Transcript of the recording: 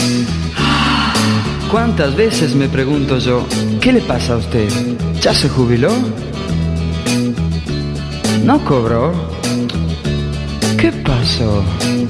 ¿Cuántas veces me pregunto yo, qué le pasa a usted? ¿Ya se jubiló? ¿No cobró? ¿Qué pasó?